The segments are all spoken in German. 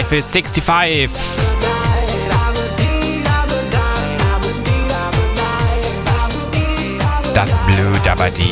Level 65. Das Blue Dabadi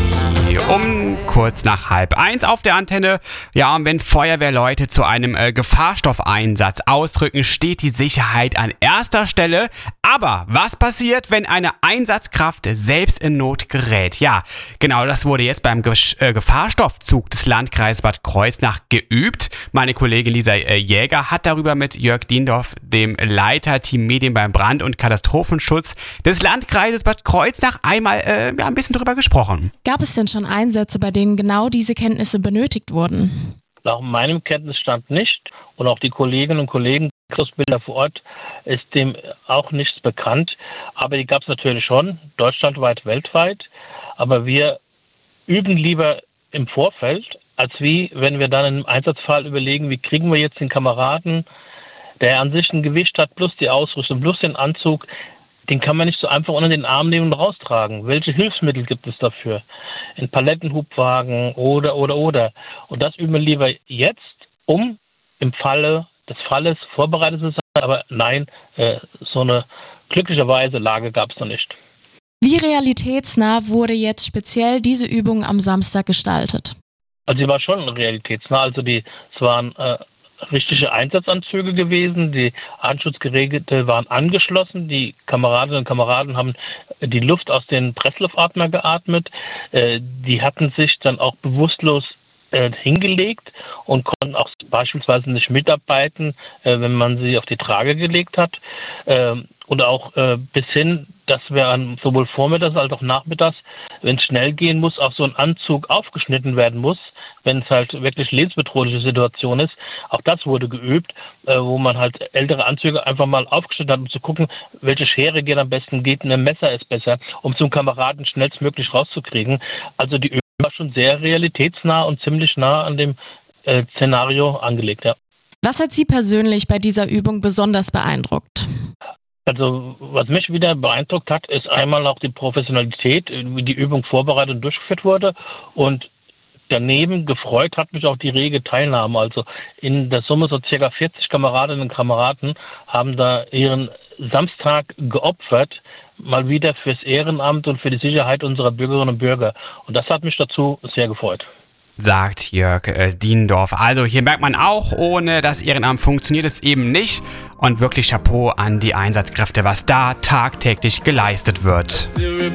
um kurz nach 12:30 auf der Antenne. Ja, und wenn Feuerwehrleute zu einem Gefahrstoffeinsatz ausrücken, steht die Sicherheit an erster Stelle. Aber was passiert, wenn eine Einsatzkraft selbst in Not gerät? Ja, genau, das wurde jetzt beim Gefahrstoffzug des Landkreises Bad Kreuznach geübt. Meine Kollegin Lisa Jäger hat darüber mit Jörg Diendorf, dem Leiter Team Medien beim Brand- und Katastrophenschutz des Landkreises Bad Kreuznach, einmal ein bisschen drüber gesprochen. Gab es denn schon Einsätze, bei denen genau diese Kenntnisse benötigt wurden? Nach meinem Kenntnisstand nicht. Und auch die Kolleginnen und Kollegen, Ausbilder vor Ort, ist dem auch nichts bekannt. Aber die gab es natürlich schon, deutschlandweit, weltweit. Aber wir üben lieber im Vorfeld, als wenn wir dann im Einsatzfall überlegen, wie kriegen wir jetzt den Kameraden, der an sich ein Gewicht hat, plus die Ausrüstung, plus den Anzug, den kann man nicht so einfach unter den Arm nehmen und raustragen. Welche Hilfsmittel gibt es dafür? In Palettenhubwagen oder. Und das üben wir lieber jetzt, um im Falle des Falles vorbereitet zu sein. Aber nein, so eine glücklicherweise Lage gab es noch nicht. Wie realitätsnah wurde jetzt speziell diese Übung am Samstag gestaltet? Also sie war schon realitätsnah. Also es waren richtige Einsatzanzüge gewesen, die Atemschutzgeräte waren angeschlossen, die Kameradinnen und Kameraden haben die Luft aus den Pressluftatmer geatmet, die hatten sich dann auch bewusstlos hingelegt und konnten auch beispielsweise nicht mitarbeiten, wenn man sie auf die Trage gelegt hat. Und auch bis hin, dass wir sowohl vormittags als auch nachmittags, wenn es schnell gehen muss, auch so ein Anzug aufgeschnitten werden muss, wenn es halt wirklich lebensbedrohliche Situation ist. Auch das wurde geübt, wo man halt ältere Anzüge einfach mal aufgeschnitten hat, um zu gucken, welche Schere geht am besten, geht ein Messer ist besser, um zum Kameraden schnellstmöglich rauszukriegen. Also die Übung war schon sehr realitätsnah und ziemlich nah an dem Szenario angelegt, ja. Was hat Sie persönlich bei dieser Übung besonders beeindruckt? Also was mich wieder beeindruckt hat, ist einmal auch die Professionalität, wie die Übung vorbereitet und durchgeführt wurde, und daneben gefreut hat mich auch die rege Teilnahme. Also in der Summe so ca. 40 Kameradinnen und Kameraden haben da ihren Samstag geopfert, mal wieder fürs Ehrenamt und für die Sicherheit unserer Bürgerinnen und Bürger. Und das hat mich dazu sehr gefreut. Sagt Jörg Diendorf. Also hier merkt man auch, ohne das Ehrenamt funktioniert es eben nicht. Und wirklich Chapeau an die Einsatzkräfte, was da tagtäglich geleistet wird.